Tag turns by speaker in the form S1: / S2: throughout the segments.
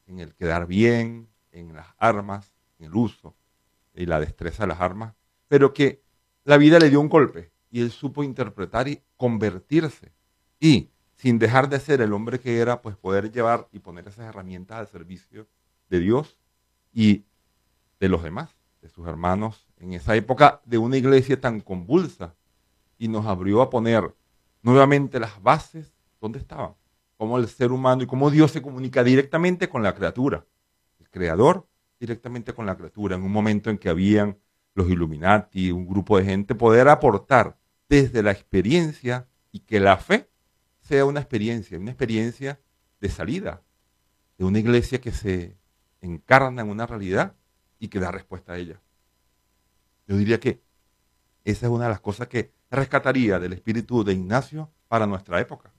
S1: en el quedar bien, en las armas, en el uso y la destreza de las armas, pero que la vida le dio un golpe y él supo interpretar y convertirse. Y sin dejar de ser el hombre que era, pues poder llevar y poner esas herramientas al servicio de Dios y de los demás, de sus hermanos, en esa época de una iglesia tan convulsa, y nos abrió a poner nuevamente las bases donde estaban, cómo el ser humano y cómo Dios se comunica directamente con la criatura, el creador directamente con la criatura, en un momento en que habían los Illuminati, un grupo de gente, poder aportar desde la experiencia y que la fe sea una experiencia de salida, de una iglesia que se encarna en una realidad y que da respuesta a ella. Yo diría que esa es una de las cosas que rescataría del espíritu de Ignacio para nuestra época.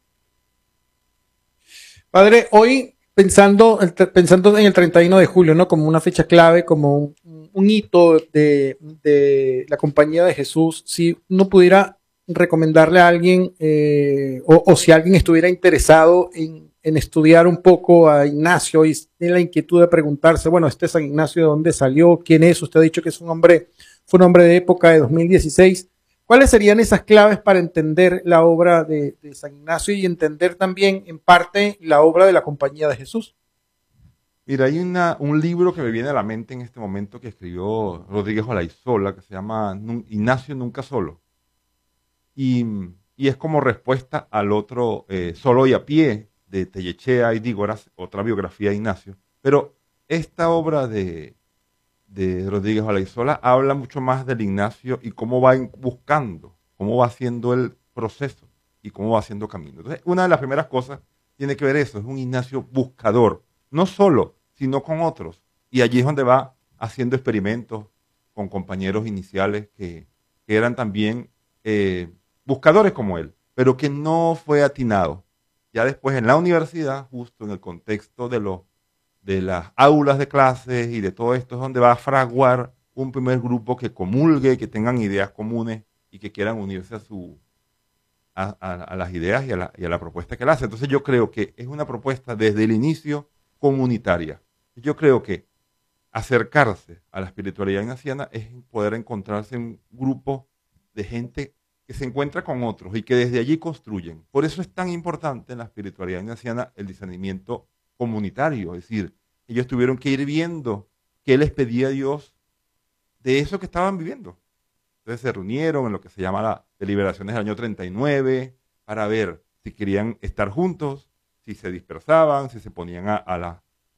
S2: Padre, hoy pensando en el 31 de julio, ¿no? Como una fecha clave, como un hito de la Compañía de Jesús, si uno pudiera recomendarle a alguien o si alguien estuviera interesado en estudiar un poco a Ignacio y tiene la inquietud de preguntarse, bueno, este San Ignacio, ¿de dónde salió? ¿Quién es? Usted ha dicho que es fue un hombre de época de 2016. ¿Cuáles serían esas claves para entender la obra de San Ignacio y entender también, en parte, la obra de la Compañía de Jesús?
S1: Mira, hay un libro que me viene a la mente en este momento que escribió Rodríguez Olaizola, que se llama Ignacio Nunca Solo. Y es como respuesta al otro Solo y a Pie, de Tellechea y Dígoras, otra biografía de Ignacio. Pero esta obra de Rodríguez Olaizola habla mucho más del Ignacio y cómo va buscando, cómo va haciendo el proceso y cómo va haciendo camino. Entonces, una de las primeras cosas tiene que ver eso, es un Ignacio buscador, no solo, sino con otros. Y allí es donde va haciendo experimentos con compañeros iniciales que eran también buscadores como él, pero que no fue atinado. Ya después en la universidad, justo en el contexto de las aulas de clases y de todo esto, es donde va a fraguar un primer grupo que comulgue, que tengan ideas comunes y que quieran unirse a las ideas y a la propuesta que él hace. Entonces yo creo que es una propuesta desde el inicio comunitaria. Yo creo que acercarse a la espiritualidad ignaciana es poder encontrarse en un grupo de gente que se encuentra con otros y que desde allí construyen. Por eso es tan importante en la espiritualidad ignaciana el discernimiento comunitario, es decir, ellos tuvieron que ir viendo qué les pedía Dios de eso que estaban viviendo. Entonces se reunieron en lo que se llama las deliberaciones del año 39 para ver si querían estar juntos, si se dispersaban, si se ponían a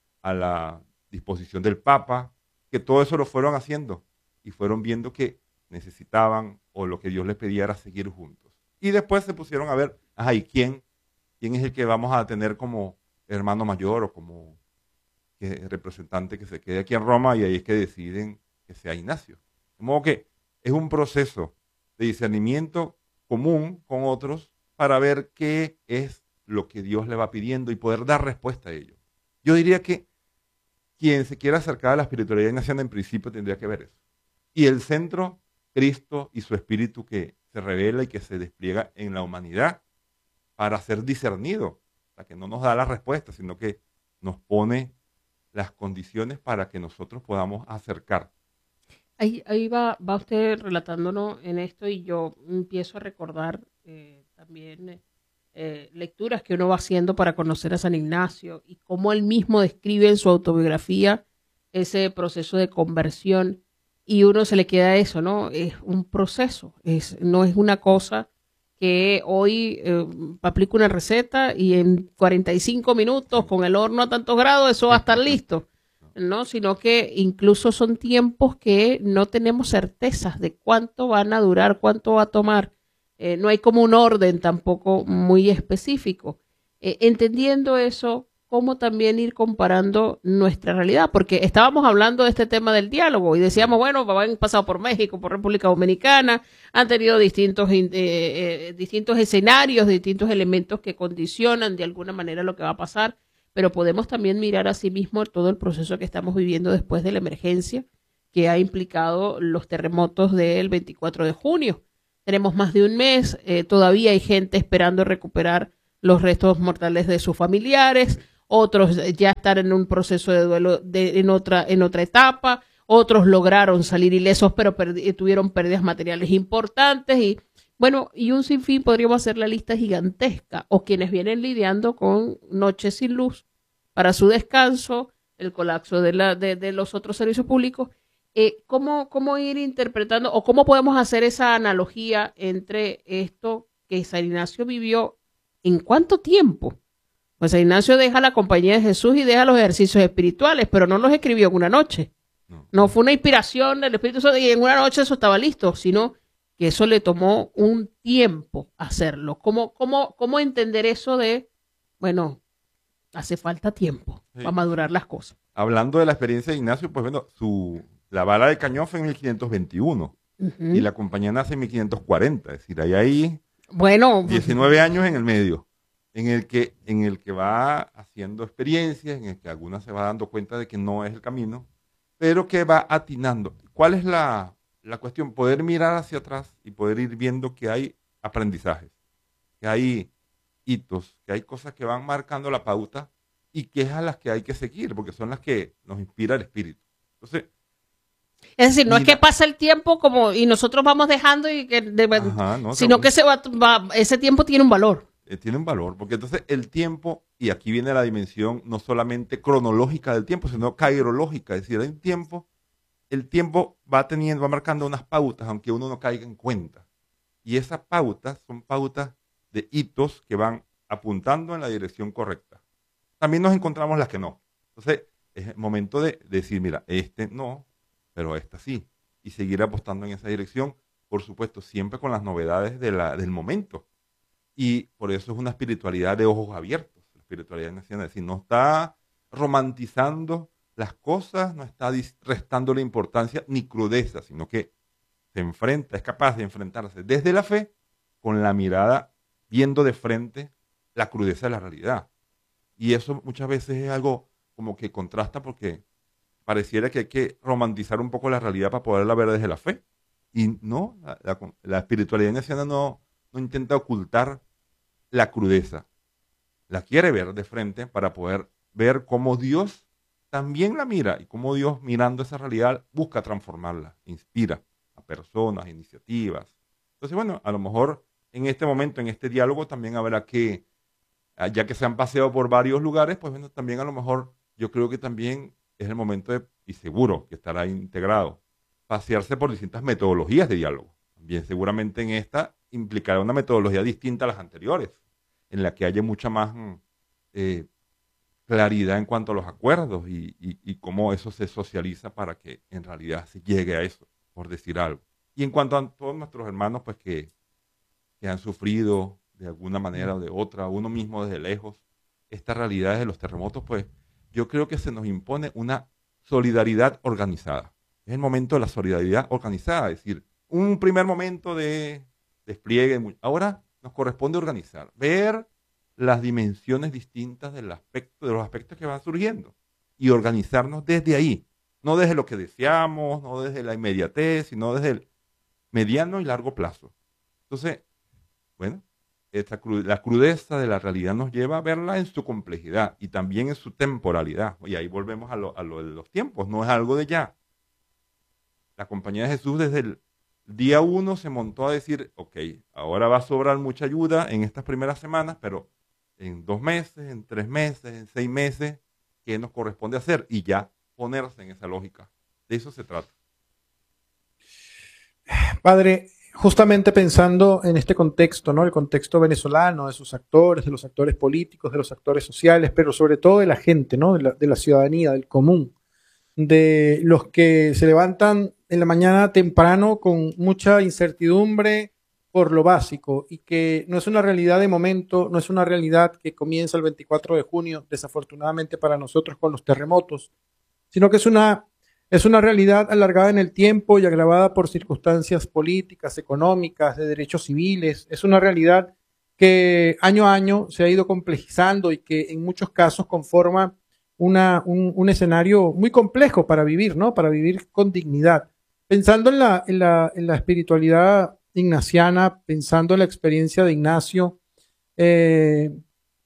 S1: la disposición del Papa, que todo eso lo fueron haciendo y fueron viendo que necesitaban o lo que Dios les pedía era seguir juntos. Y después se pusieron a ver, ¿y quién es el que vamos a tener como hermano mayor o como representante que se quede aquí en Roma? Y ahí es que deciden que sea Ignacio. De modo que es un proceso de discernimiento común con otros para ver qué es lo que Dios le va pidiendo y poder dar respuesta a ello. Yo diría que quien se quiera acercar a la espiritualidad ignaciana en principio tendría que ver eso. Y el centro, Cristo y su espíritu que se revela y que se despliega en la humanidad para ser discernido, o sea, que no nos da la respuesta, sino que nos pone las condiciones para que nosotros podamos acercar.
S3: Ahí va usted relatándonos en esto y yo empiezo a recordar también lecturas que uno va haciendo para conocer a San Ignacio y cómo él mismo describe en su autobiografía ese proceso de conversión y uno se le queda eso, ¿no? Es un proceso, no es una cosa que hoy aplico una receta y en 45 minutos con el horno a tantos grados eso va a estar listo, ¿no? Sino que incluso son tiempos que no tenemos certezas de cuánto van a durar, cuánto va a tomar. No hay como un orden tampoco muy específico. Entendiendo eso, cómo también ir comparando nuestra realidad, porque estábamos hablando de este tema del diálogo y decíamos, bueno, han pasado por México, por República Dominicana, han tenido distintos escenarios, distintos elementos que condicionan de alguna manera lo que va a pasar, pero podemos también mirar a sí mismo todo el proceso que estamos viviendo después de la emergencia que ha implicado los terremotos del 24 de junio. Tenemos más de un mes, todavía hay gente esperando recuperar los restos mortales de sus familiares, otros ya están en un proceso de duelo en otra etapa, otros lograron salir ilesos, pero tuvieron pérdidas materiales importantes y bueno, y un sinfín, podríamos hacer la lista gigantesca, o quienes vienen lidiando con noches sin luz para su descanso, el colapso de los otros servicios públicos. ¿Cómo ir interpretando o cómo podemos hacer esa analogía entre esto que San Ignacio vivió en cuánto tiempo? Pues San Ignacio deja la compañía de Jesús y deja los ejercicios espirituales, pero no los escribió en una noche. No fue una inspiración del Espíritu Santo y en una noche eso estaba listo, sino que eso le tomó un tiempo hacerlo. ¿Cómo entender eso de, bueno, hace falta tiempo para madurar las cosas?
S1: Hablando de la experiencia de Ignacio, pues bueno, la bala de cañón fue en 1521 y la compañía nace en 1540, es decir, hay ahí
S3: bueno,
S1: 19 años en el medio, en el que va haciendo experiencias, en el que algunas se va dando cuenta de que no es el camino, pero que va atinando. ¿Cuál es la cuestión? Poder mirar hacia atrás y poder ir viendo que hay aprendizajes, que hay hitos, que hay cosas que van marcando la pauta y que es a las que hay que seguir, porque son las que nos inspira el espíritu. Entonces,
S3: es decir, no es que pasa el tiempo como y nosotros vamos dejando y que sino que ese tiempo tiene un valor.
S1: Tiene un valor, porque entonces el tiempo, y aquí viene la dimensión no solamente cronológica del tiempo, sino cairológica, es decir, hay un tiempo, el tiempo va marcando unas pautas, aunque uno no caiga en cuenta. Y esas pautas son pautas de hitos que van apuntando en la dirección correcta. También nos encontramos las que no. Entonces, es el momento de decir, mira, este no, pero esta sí. Y seguir apostando en esa dirección, por supuesto, siempre con las novedades del momento. Y por eso es una espiritualidad de ojos abiertos, la espiritualidad nacional. Es decir, no está romantizando las cosas, no está restándole importancia ni crudeza, sino que es capaz de enfrentarse desde la fe con la mirada viendo de frente la crudeza de la realidad. Y eso muchas veces es algo como que contrasta porque pareciera que hay que romantizar un poco la realidad para poderla ver desde la fe. Y no, la espiritualidad nacional no intenta ocultar la crudeza. La quiere ver de frente para poder ver cómo Dios también la mira y cómo Dios, mirando esa realidad, busca transformarla, inspira a personas, iniciativas. Entonces, bueno, a lo mejor en este momento, en este diálogo, también habrá que, ya que se han paseado por varios lugares, pues bueno, también a lo mejor yo creo que también es el momento y seguro que estará integrado, pasearse por distintas metodologías de diálogo. También seguramente en esta implicará una metodología distinta a las anteriores, en la que haya mucha más claridad en cuanto a los acuerdos y cómo eso se socializa para que en realidad se llegue a eso, por decir algo. Y en cuanto a todos nuestros hermanos pues que han sufrido de alguna manera o de otra, uno mismo desde lejos, estas realidades de los terremotos, pues yo creo que se nos impone una solidaridad organizada. Es el momento de la solidaridad organizada, es decir, un primer momento de despliegue. Ahora nos corresponde organizar, ver las dimensiones distintas de los aspectos que van surgiendo y organizarnos desde ahí, no desde lo que deseamos, no desde la inmediatez, sino desde el mediano y largo plazo. Entonces, bueno, la crudeza de la realidad nos lleva a verla en su complejidad y también en su temporalidad. Y ahí volvemos a lo de los tiempos, no es algo de ya. La Compañía de Jesús desde el día 1 se montó a decir, ok, ahora va a sobrar mucha ayuda en estas primeras semanas, pero en 2 meses, en 3 meses, en 6 meses, ¿qué nos corresponde hacer? Y ya ponerse en esa lógica. De eso se trata.
S2: Padre, justamente pensando en este contexto, ¿no? El contexto venezolano, de sus actores, de los actores políticos, de los actores sociales, pero sobre todo de la gente, ¿no? De la ciudadanía, del común, de los que se levantan en la mañana temprano con mucha incertidumbre por lo básico y que no es una realidad de momento, no es una realidad que comienza el 24 de junio, desafortunadamente para nosotros con los terremotos, sino que es una realidad alargada en el tiempo y agravada por circunstancias políticas, económicas, de derechos civiles. Es una realidad que año a año se ha ido complejizando y que en muchos casos conforma un escenario muy complejo para vivir, ¿no? Para vivir con dignidad. Pensando en la espiritualidad ignaciana, pensando en la experiencia de Ignacio,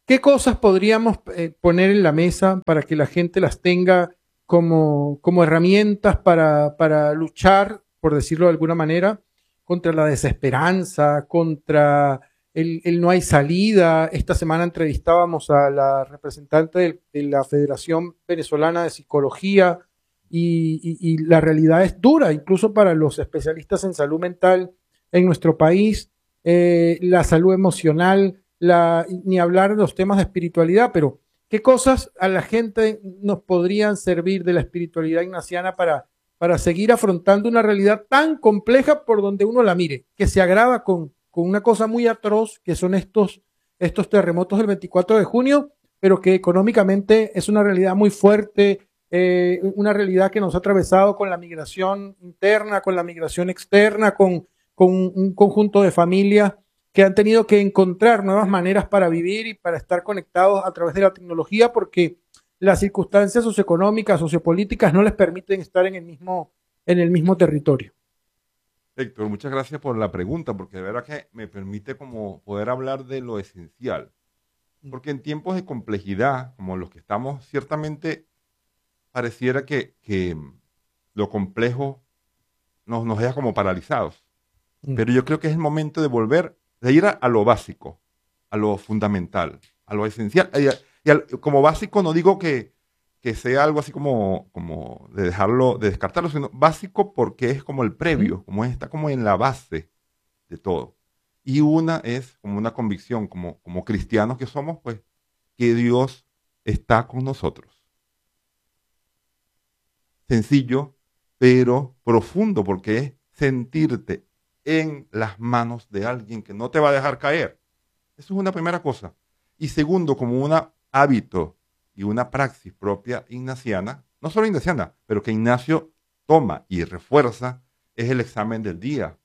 S2: ¿Qué cosas podríamos poner en la mesa para que la gente las tenga como herramientas para luchar, por decirlo de alguna manera, contra la desesperanza, contra el no hay salida? Esta semana entrevistábamos a la representante de la Federación Venezolana de Psicología y la realidad es dura, incluso para los especialistas en salud mental en nuestro país, la salud emocional, ni hablar de los temas de espiritualidad, pero ¿qué cosas a la gente nos podrían servir de la espiritualidad ignaciana para seguir afrontando una realidad tan compleja por donde uno la mire, que se agrava con una cosa muy atroz, que son estos terremotos del 24 de junio, pero que económicamente es una realidad muy fuerte, una realidad que nos ha atravesado con la migración interna, con la migración externa, con un conjunto de familias que han tenido que encontrar nuevas maneras para vivir y para estar conectados a través de la tecnología, porque las circunstancias socioeconómicas, sociopolíticas no les permiten estar en el mismo territorio.
S1: Héctor, muchas gracias por la pregunta, porque de verdad que me permite como poder hablar de lo esencial. Porque en tiempos de complejidad, como los que estamos, ciertamente pareciera que lo complejo nos deja como paralizados. Pero yo creo que es el momento de volver, de ir a lo básico, a lo fundamental, a lo esencial. Como básico no digo que sea algo así como de dejarlo, de descartarlo, sino básico porque es como el previo, como está como en la base de todo. Y una es como una convicción, como cristianos que somos, pues, que Dios está con nosotros. Sencillo, pero profundo, porque es sentirte en las manos de alguien que no te va a dejar caer. Eso es una primera cosa. Y segundo, como un hábito y una praxis propia ignaciana, no solo ignaciana, pero que Ignacio toma y refuerza, es el examen del día.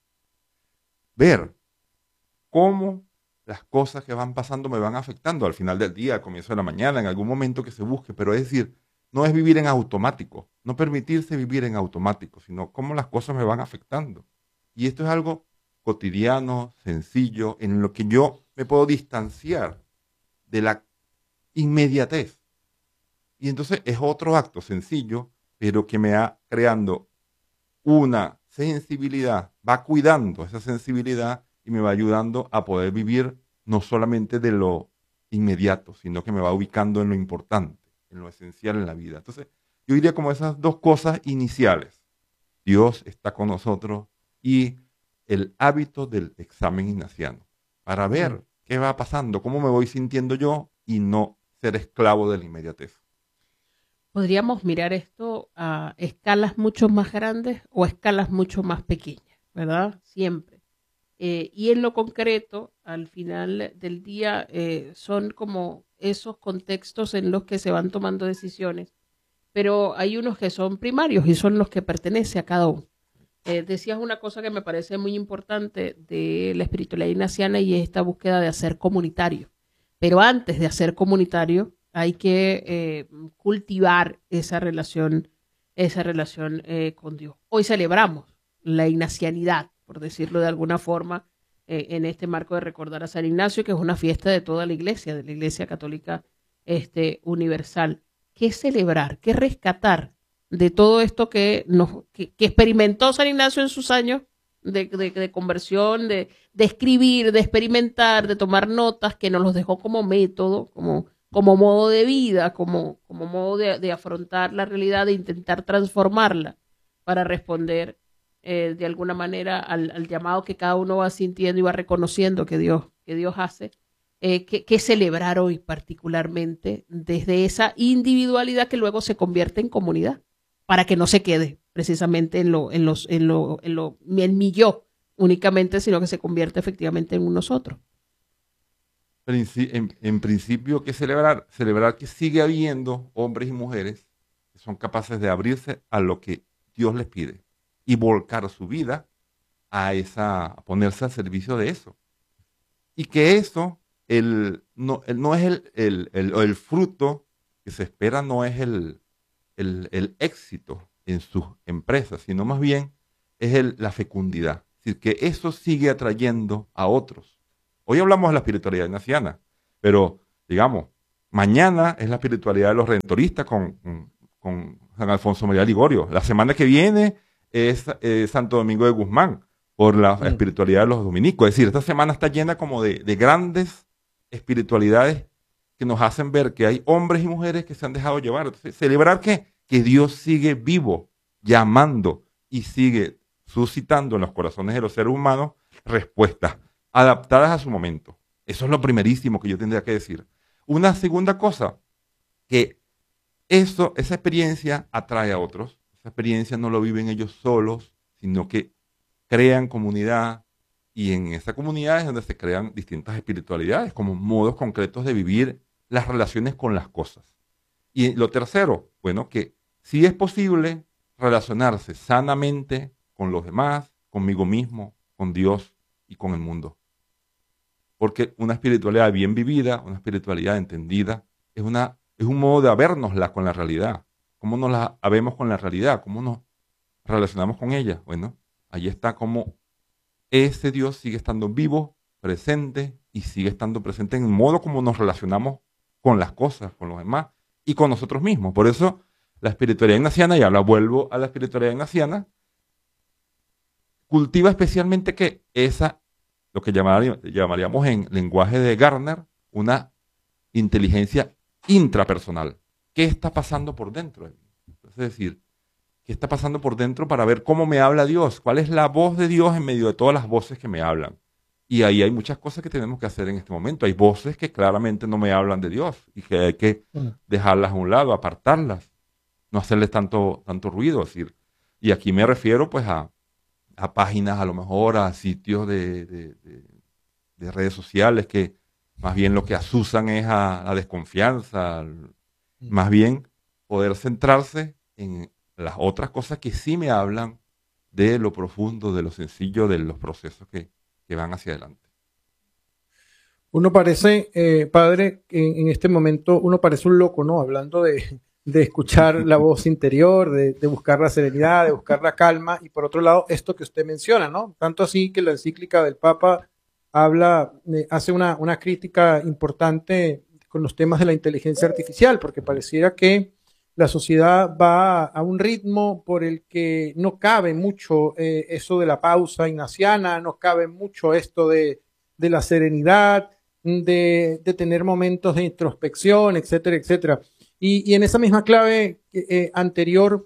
S1: Ver cómo las cosas que van pasando me van afectando al final del día, al comienzo de la mañana, en algún momento que se busque, pero es decir, no es vivir en automático, no permitirse vivir en automático, sino cómo las cosas me van afectando. Y esto es algo cotidiano, sencillo, en lo que yo me puedo distanciar de la inmediatez. Y entonces es otro acto sencillo, pero que me va creando una sensibilidad, va cuidando esa sensibilidad y me va ayudando a poder vivir no solamente de lo inmediato, sino que me va ubicando en lo importante, en lo esencial en la vida. Entonces, yo diría como esas dos cosas iniciales. Dios está con nosotros y el hábito del examen ignaciano, para ver qué va pasando, cómo me voy sintiendo yo y no ser esclavo de la inmediatez.
S3: Podríamos mirar esto a escalas mucho más grandes o a escalas mucho más pequeñas, ¿verdad? Siempre. Y en lo concreto, al final del día, son como esos contextos en los que se van tomando decisiones, pero hay unos que son primarios y son los que pertenece a cada uno. Decías una cosa que me parece muy importante de la espiritualidad ignaciana y es esta búsqueda de hacer comunitario. Pero antes de hacer comunitario, hay que cultivar esa relación con Dios. Hoy celebramos la ignacianidad, por decirlo de alguna forma, en este marco de recordar a San Ignacio, que es una fiesta de toda la Iglesia, de la Iglesia Católica universal. ¿Qué celebrar? ¿Qué rescatar de todo esto que experimentó San Ignacio en sus años de conversión, de escribir, de experimentar, de tomar notas, que nos los dejó como método, como modo de vida, como modo de afrontar la realidad, de intentar transformarla para responder de alguna manera al llamado que cada uno va sintiendo y va reconociendo que Dios hace? ¿Qué celebrar hoy particularmente desde esa individualidad que luego se convierte en comunidad, para que no se quede precisamente en mi yo únicamente, sino que se convierte efectivamente en un nosotros?
S1: En principio, ¿qué celebrar? Celebrar que sigue habiendo hombres y mujeres que son capaces de abrirse a lo que Dios les pide y volcar su vida a ponerse al servicio de eso. Y que eso, no es el fruto que se espera, no es el éxito en sus empresas, sino más bien es la fecundidad. Es decir, que eso sigue atrayendo a otros. Hoy hablamos de la espiritualidad ignaciana, pero digamos, mañana es la espiritualidad de los redentoristas con San Alfonso María Ligorio. La semana que viene es Santo Domingo de Guzmán, por la espiritualidad de los dominicos. Es decir, esta semana está llena como de grandes espiritualidades que nos hacen ver que hay hombres y mujeres que se han dejado llevar. Entonces, celebrar que Dios sigue vivo, llamando y sigue suscitando en los corazones de los seres humanos respuestas adaptadas a su momento. Eso es lo primerísimo que yo tendría que decir. Una segunda cosa, que esa experiencia atrae a otros. Esa experiencia no lo viven ellos solos, sino que crean comunidad, y en esa comunidad es donde se crean distintas espiritualidades, como modos concretos de vivir las relaciones con las cosas. Y lo tercero, bueno, que sí es posible relacionarse sanamente con los demás, conmigo mismo, con Dios y con el mundo. Porque una espiritualidad bien vivida, una espiritualidad entendida, es un modo de habérnosla con la realidad. ¿Cómo nos la habemos con la realidad? ¿Cómo nos relacionamos con ella? Bueno, ahí está cómo ese Dios sigue estando vivo, presente, y sigue estando presente en el modo como nos relacionamos con las cosas, con los demás y con nosotros mismos. Por eso la espiritualidad ignaciana, y ahora vuelvo a la espiritualidad ignaciana, cultiva especialmente lo que llamaríamos en lenguaje de Gardner, una inteligencia intrapersonal. ¿Qué está pasando por dentro de mí? Es decir, ¿qué está pasando por dentro para ver cómo me habla Dios? ¿Cuál es la voz de Dios en medio de todas las voces que me hablan? Y ahí hay muchas cosas que tenemos que hacer en este momento. Hay voces que claramente no me hablan de Dios y que hay que dejarlas a un lado, apartarlas, no hacerles tanto ruido. Es decir, y aquí me refiero pues a páginas, a lo mejor a sitios de redes sociales que más bien lo que asusan es a la desconfianza, más bien poder centrarse en las otras cosas que sí me hablan de lo profundo, de lo sencillo, de los procesos que van hacia adelante.
S2: Uno parece, padre, en este momento uno parece un loco, ¿no? Hablando de escuchar la voz interior, de buscar la serenidad, de buscar la calma, y por otro lado, esto que usted menciona, ¿no? Tanto así que la encíclica del Papa hace una crítica importante con los temas de la inteligencia artificial, porque pareciera que la sociedad va a un ritmo por el que no cabe mucho eso de la pausa ignaciana, no cabe mucho esto de la serenidad, de tener momentos de introspección, etcétera, etcétera. Y en esa misma clave anterior,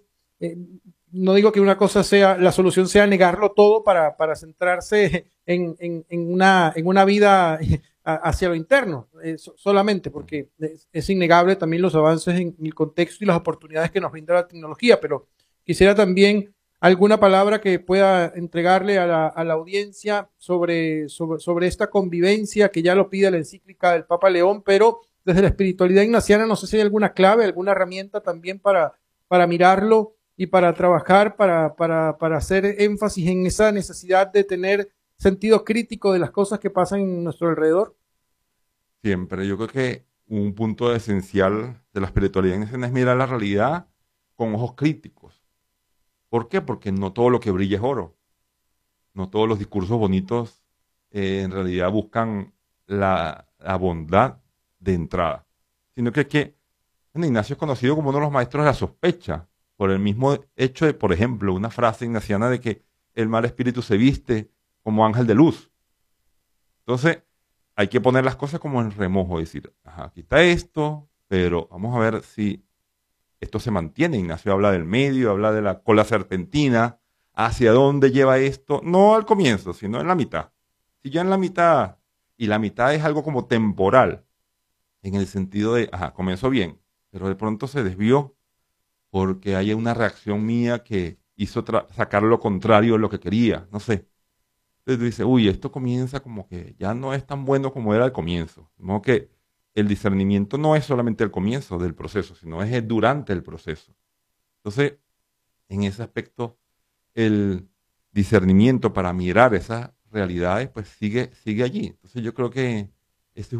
S2: no digo que una cosa sea, la solución sea negarlo todo para centrarse en una vida hacia lo interno, solamente, porque es innegable también los avances en el contexto y las oportunidades que nos brinda la tecnología, pero quisiera también alguna palabra que pueda entregarle a la audiencia sobre esta convivencia que ya lo pide la encíclica del Papa León, pero desde la espiritualidad ignaciana, no sé si hay alguna clave, alguna herramienta también para mirarlo y para trabajar, para hacer énfasis en esa necesidad de tener sentido crítico de las cosas que pasan en nuestro alrededor.
S1: Siempre, yo creo que un punto esencial de la espiritualidad ignaciana es mirar la realidad con ojos críticos. ¿Por qué? Porque no todo lo que brilla es oro. No todos los discursos bonitos en realidad buscan la bondad de entrada. Sino que bueno, Ignacio es conocido como uno de los maestros de la sospecha, por el mismo hecho de, por ejemplo, una frase ignaciana de que el mal espíritu se viste como ángel de luz. Entonces, hay que poner las cosas como en remojo, decir, ajá, aquí está esto, pero vamos a ver si esto se mantiene. Ignacio habla del medio, habla de la cola serpentina, hacia dónde lleva esto, no al comienzo, sino en la mitad. Si ya en la mitad, y la mitad es algo como temporal, en el sentido de, ajá, comenzó bien, pero de pronto se desvió porque hay una reacción mía que hizo sacar lo contrario de lo que quería, no sé. Entonces tú dices, uy, esto comienza como que ya no es tan bueno como era al comienzo. De modo que el discernimiento no es solamente el comienzo del proceso, sino es el durante el proceso. Entonces, en ese aspecto, el discernimiento para mirar esas realidades, pues sigue allí. Entonces yo creo que este es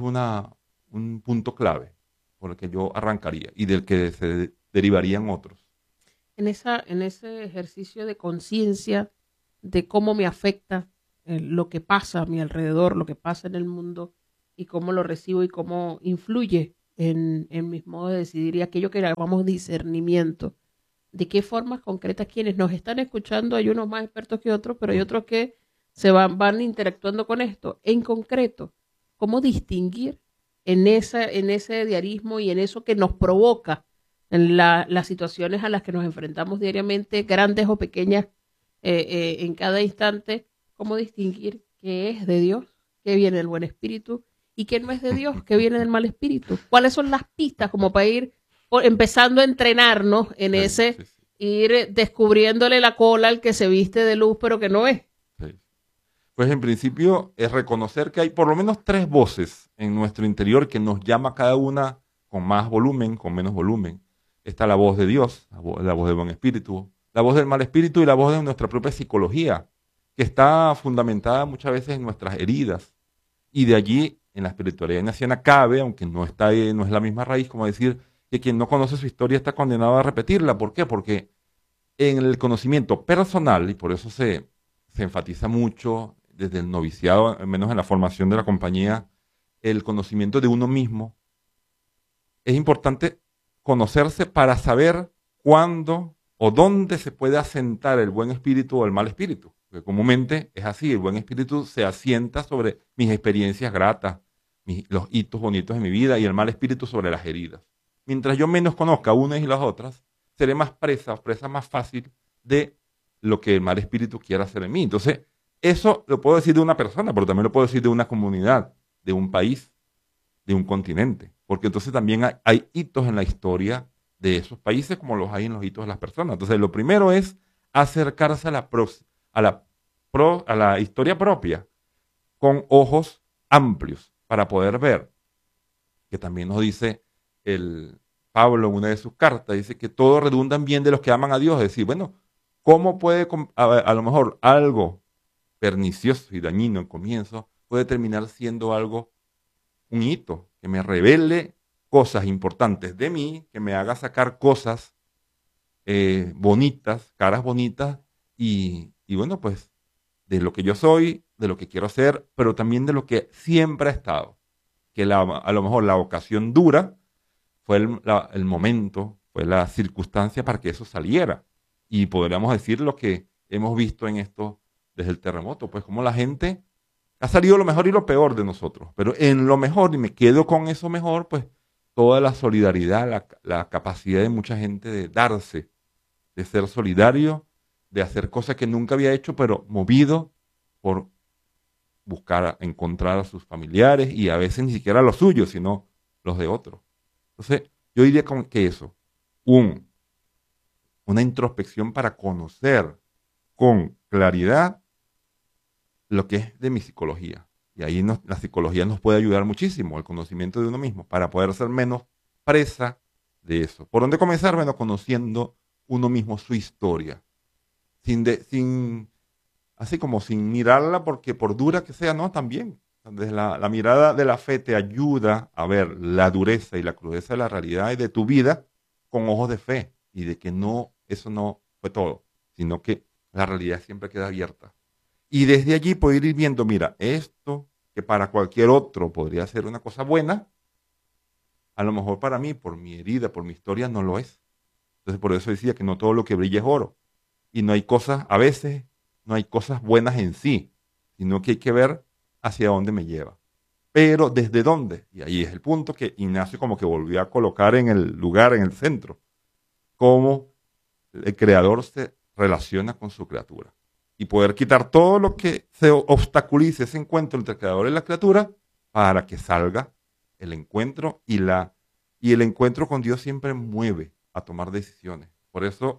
S1: un punto clave por el que yo arrancaría y del que se derivarían otros.
S3: En ese ejercicio de conciencia de cómo me afecta lo que pasa a mi alrededor, lo que pasa en el mundo, y cómo lo recibo y cómo influye en mis modos de decidir y aquello que llamamos discernimiento. De qué formas concretas quienes nos están escuchando, hay unos más expertos que otros, pero hay otros que van interactuando con esto. En concreto, cómo distinguir en ese diarismo y en eso que nos provoca en las situaciones a las que nos enfrentamos diariamente, grandes o pequeñas, en cada instante, cómo distinguir qué es de Dios, qué viene del buen espíritu y qué no es de Dios, qué viene del mal espíritu. ¿Cuáles son las pistas como para ir empezando a entrenarnos en ese, ir descubriéndole la cola al que se viste de luz pero que no es?
S1: Sí. Pues en principio es reconocer que hay por lo menos 3 voces en nuestro interior que nos llama cada una con más volumen, con menos volumen. Está la voz de Dios, la voz del buen espíritu, la voz del mal espíritu y la voz de nuestra propia psicología, que está fundamentada muchas veces en nuestras heridas. Y de allí, en la espiritualidad ignaciana cabe, aunque no es la misma raíz, como decir que quien no conoce su historia está condenado a repetirla. ¿Por qué? Porque en el conocimiento personal, y por eso se enfatiza mucho desde el noviciado, al menos en la formación de la compañía, el conocimiento de uno mismo, es importante conocerse para saber cuándo o dónde se puede asentar el buen espíritu o el mal espíritu. Porque comúnmente es así, el buen espíritu se asienta sobre mis experiencias gratas, los hitos bonitos de mi vida, y el mal espíritu sobre las heridas. Mientras yo menos conozca unas y las otras, seré más presa más fácil de lo que el mal espíritu quiera hacer en mí. Entonces, eso lo puedo decir de una persona, pero también lo puedo decir de una comunidad, de un país, de un continente. Porque entonces también hay hitos en la historia de esos países como los hay en los hitos de las personas. Entonces, lo primero es acercarse a la historia propia con ojos amplios para poder ver, que también nos dice el Pablo en una de sus cartas, dice que todo redunda en bien de los que aman a Dios. Es decir, bueno, ¿cómo puede a lo mejor algo pernicioso y dañino en comienzo puede terminar siendo algo, un hito, que me revele cosas importantes de mí, que me haga sacar cosas bonitas, caras bonitas, y bueno, pues de lo que yo soy, de lo que quiero ser, pero también de lo que siempre ha estado. Que a lo mejor la ocasión dura fue el momento, fue la circunstancia para que eso saliera. Y podríamos decir lo que hemos visto en esto desde el terremoto, pues como la gente ha salido lo mejor y lo peor de nosotros, pero en lo mejor, y me quedo con eso mejor, pues toda la solidaridad, la capacidad de mucha gente de darse, de ser solidario, de hacer cosas que nunca había hecho, pero movido por buscar, encontrar a sus familiares y a veces ni siquiera los suyos, sino los de otros. Entonces, yo diría que eso, una introspección para conocer con claridad lo que es de mi psicología. Y ahí la psicología nos puede ayudar muchísimo, el conocimiento de uno mismo, para poder ser menos presa de eso. ¿Por dónde comenzar? Bueno, conociendo uno mismo su historia. Así como sin mirarla porque por dura que sea, no, también. Desde la mirada de la fe te ayuda a ver la dureza y la crudeza de la realidad y de tu vida con ojos de fe y de que no, eso no fue todo, sino que la realidad siempre queda abierta. Y desde allí poder ir viendo, mira, esto que para cualquier otro podría ser una cosa buena, a lo mejor para mí, por mi herida, por mi historia, no lo es. Entonces por eso decía que no todo lo que brilla es oro. Y no hay cosas, a veces, no hay cosas buenas en sí, sino que hay que ver hacia dónde me lleva. Pero ¿desde dónde? Y ahí es el punto que Ignacio como que volvió a colocar en el lugar, en el centro. Cómo el creador se relaciona con su criatura. Y poder quitar todo lo que se obstaculice ese encuentro entre el creador y la criatura para que salga el encuentro y el encuentro con Dios siempre mueve a tomar decisiones. Por eso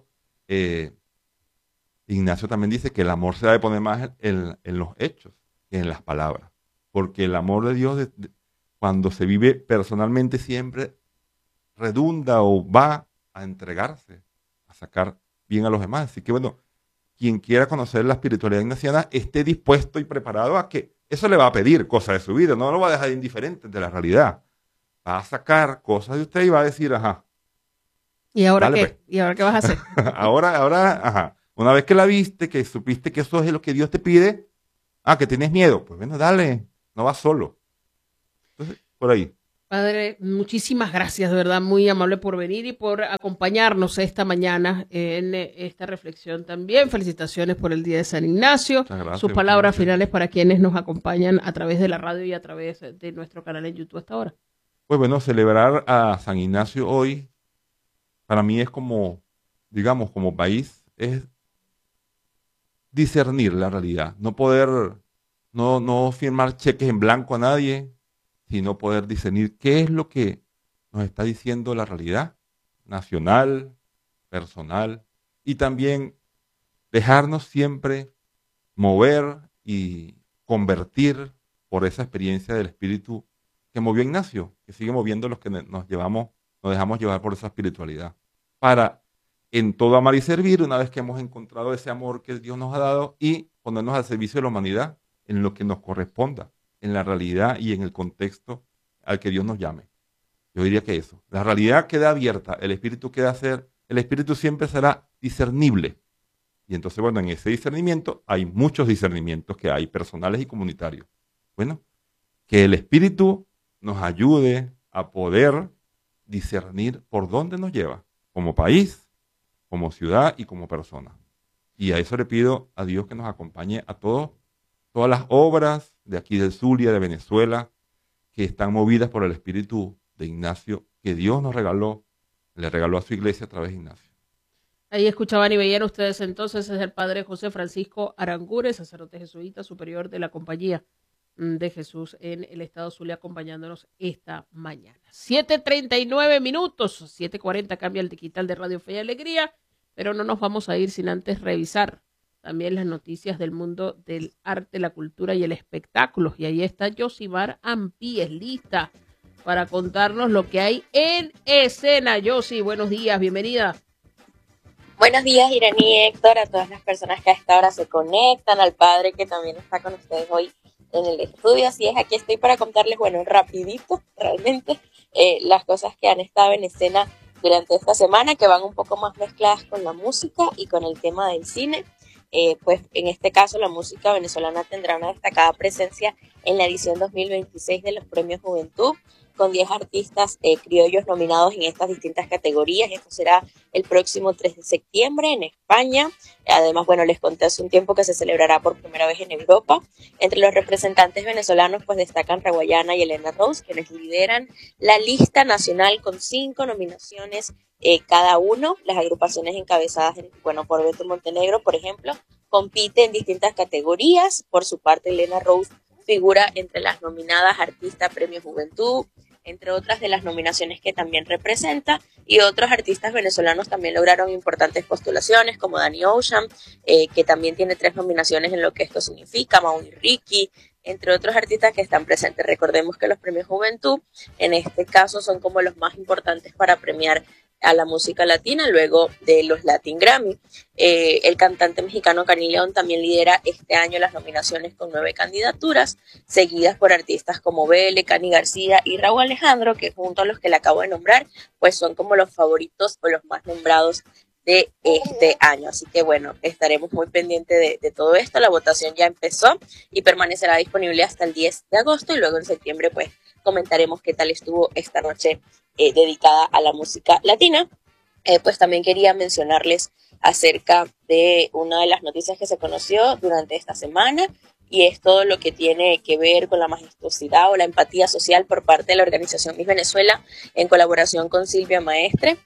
S1: Ignacio también dice que el amor se debe poner más en los hechos que en las palabras. Porque el amor de Dios, cuando se vive personalmente, siempre redunda o va a entregarse, a sacar bien a los demás. Así que bueno, quien quiera conocer la espiritualidad ignaciana esté dispuesto y preparado a que eso le va a pedir cosas de su vida, no lo va a dejar indiferente de la realidad. Va a sacar cosas de usted y va a decir, ajá.
S3: ¿Y ahora
S1: dale,
S3: qué?
S1: pues.
S3: ¿Y ahora qué vas a hacer?
S1: ahora, ajá. Una vez que la viste, que supiste que eso es lo que Dios te pide, que tienes miedo, pues bueno, dale, no vas solo. Entonces, por ahí.
S3: Padre, muchísimas gracias, de verdad, muy amable por venir y por acompañarnos esta mañana en esta reflexión también. Felicitaciones por el Día de San Ignacio.
S1: Muchas gracias.
S3: Sus palabras finales para quienes nos acompañan a través de la radio y a través de nuestro canal en YouTube hasta ahora.
S1: Pues bueno, celebrar a San Ignacio hoy, para mí es como, digamos, como país, es discernir la realidad. No poder, no firmar cheques en blanco a nadie, sino poder discernir qué es lo que nos está diciendo la realidad nacional, personal, y también dejarnos siempre mover y convertir por esa experiencia del Espíritu que movió a Ignacio, que sigue moviendo los que nos dejamos llevar por esa espiritualidad. Para en todo amar y servir, una vez que hemos encontrado ese amor que Dios nos ha dado, y ponernos al servicio de la humanidad en lo que nos corresponda, en la realidad y en el contexto al que Dios nos llame. Yo diría que eso. La realidad queda abierta, el Espíritu el Espíritu siempre será discernible. Y entonces, bueno, en ese discernimiento hay muchos discernimientos que hay, personales y comunitarios. Bueno, que el Espíritu nos ayude a poder discernir por dónde nos lleva, como país, como ciudad y como persona. Y a eso le pido a Dios que nos acompañe a todas las obras de aquí del Zulia, de Venezuela, que están movidas por el Espíritu de Ignacio, que Dios nos regaló, le regaló a su iglesia a través de Ignacio.
S3: Ahí escuchaban y veían ustedes entonces, es el padre José Francisco Arangures, sacerdote jesuita superior de la Compañía de Jesús en el estado Zulia, acompañándonos esta mañana. 7:39 minutos, 7:40 cambia el digital de Radio Fe y Alegría, pero no nos vamos a ir sin antes revisar también las noticias del mundo del arte, la cultura y el espectáculo. Y ahí está Yosimar Ampíes, lista para contarnos lo que hay en escena. Yosi, buenos días, bienvenida.
S4: Buenos días, Irani y Héctor, a todas las personas que a esta hora se conectan, al padre que también está con ustedes hoy en el estudio. Así es, aquí estoy para contarles, bueno, rapidito, realmente, las cosas que han estado en escena durante esta semana, que van un poco más mezcladas con la música y con el tema del cine. Pues en este caso la música venezolana tendrá una destacada presencia en la edición 2026 de los Premios Juventud, con 10 artistas criollos nominados en estas distintas categorías. Esto será el próximo 3 de septiembre en España. Además, bueno, les conté hace un tiempo que se celebrará por primera vez en Europa. Entre los representantes venezolanos, pues destacan Raguayana y Elena Rose, quienes lideran la lista nacional con 5 nominaciones cada uno. Las agrupaciones encabezadas, por Beto Montenegro, por ejemplo, compiten en distintas categorías. Por su parte, Elena Rose figura entre las nominadas Artista Premio Juventud, entre otras de las nominaciones que también representa, y otros artistas venezolanos también lograron importantes postulaciones, como Danny Ocean, que también tiene 3 nominaciones en lo que esto significa, Mau y Ricky, entre otros artistas que están presentes. Recordemos que los Premios Juventud, en este caso, son como los más importantes para premiar a la música latina luego de los Latin Grammy. El cantante mexicano Cani León también lidera este año las nominaciones con 9 candidaturas, seguidas por artistas como Bele, Cani García y Raúl Alejandro, que junto a los que le acabo de nombrar, pues son como los favoritos o los más nombrados de este año. Así que bueno, estaremos muy pendientes de todo esto. La votación ya empezó y permanecerá disponible hasta el 10 de agosto y luego en septiembre pues comentaremos qué tal estuvo esta noche dedicada a la música latina. Pues también quería mencionarles acerca de una de las noticias que se conoció durante esta semana, y es todo lo que tiene que ver con la majestuosidad o la empatía social por parte de la organización Miss Venezuela en colaboración con Silvia Maestre,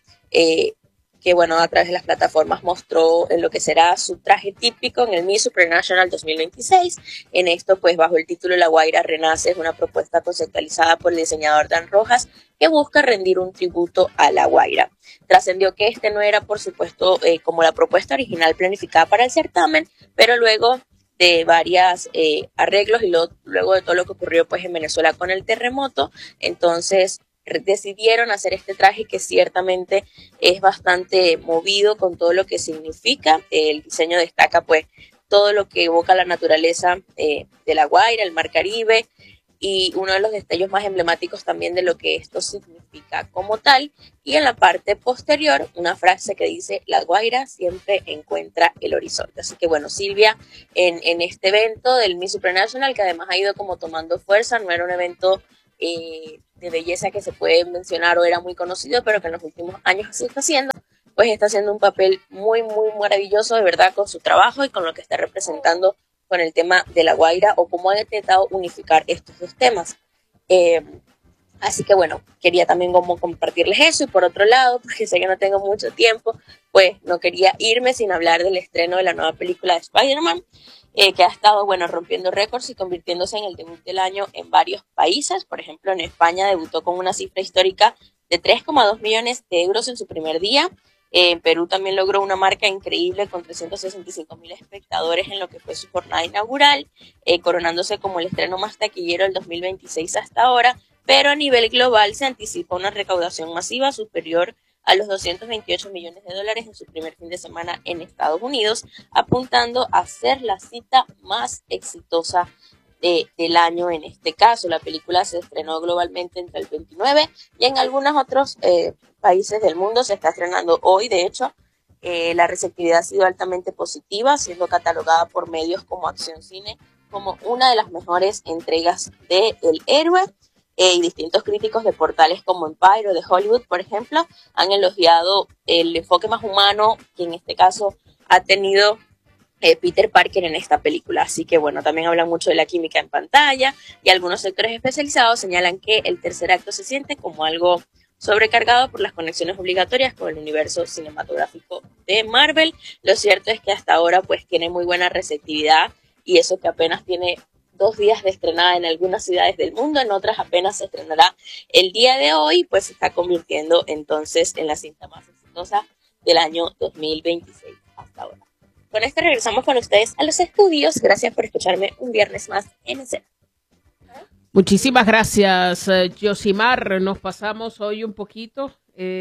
S4: que bueno, a través de las plataformas mostró en lo que será su traje típico en el Miss Supranational 2026. En esto, pues bajo el título La Guaira Renace, es una propuesta conceptualizada por el diseñador Dan Rojas que busca rendir un tributo a La Guaira. Trascendió que este no era, por supuesto, como la propuesta original planificada para el certamen, pero luego de varios arreglos y luego de todo lo que ocurrió pues en Venezuela con el terremoto, entonces decidieron hacer este traje que ciertamente es bastante movido con todo lo que significa. El diseño destaca pues todo lo que evoca la naturaleza de La Guaira, el mar Caribe, y uno de los destellos más emblemáticos también de lo que esto significa como tal. Y en la parte posterior, una frase que dice: La Guaira siempre encuentra el horizonte. Así que bueno, Silvia en este evento del Miss Supranational, que además ha ido como tomando fuerza, no era un evento de belleza que se puede mencionar o era muy conocido, pero que en los últimos años se está haciendo, pues está haciendo un papel muy, muy maravilloso, de verdad, con su trabajo y con lo que está representando con el tema de La Guaira, o cómo ha intentado unificar estos dos temas. Así que bueno, quería también como compartirles eso. Y por otro lado, porque sé que no tengo mucho tiempo, pues no quería irme sin hablar del estreno de la nueva película de Spider-Man, que ha estado, bueno, rompiendo récords y convirtiéndose en el debut del año en varios países. Por ejemplo, en España debutó con una cifra histórica de 3,2 millones de euros en su primer día. En Perú también logró una marca increíble con 365.000 espectadores en lo que fue su jornada inaugural, coronándose como el estreno más taquillero del 2026 hasta ahora, pero a nivel global se anticipa una recaudación masiva superior a los 228 millones de dólares en su primer fin de semana en Estados Unidos, apuntando a ser la cita más exitosa del año. En este caso, la película se estrenó globalmente entre el 29 y en algunos otros países del mundo se está estrenando hoy. De hecho, la receptividad ha sido altamente positiva, siendo catalogada por medios como Acción Cine como una de las mejores entregas de El Héroe. Y distintos críticos de portales como Empire o de Hollywood, por ejemplo, han elogiado el enfoque más humano que en este caso ha tenido Peter Parker en esta película. Así que bueno, también hablan mucho de la química en pantalla, y algunos sectores especializados señalan que el tercer acto se siente como algo sobrecargado por las conexiones obligatorias con el universo cinematográfico de Marvel. Lo cierto es que hasta ahora pues tiene muy buena receptividad, y eso que apenas tiene 2 días de estrenada en algunas ciudades del mundo, en otras apenas se estrenará el día de hoy, pues se está convirtiendo entonces en la cinta más exitosa del año 2026 hasta ahora. Con esto regresamos con ustedes a los estudios. Gracias por escucharme un viernes más en Escena.
S3: Muchísimas gracias, Yosimar. Nos pasamos hoy un poquito,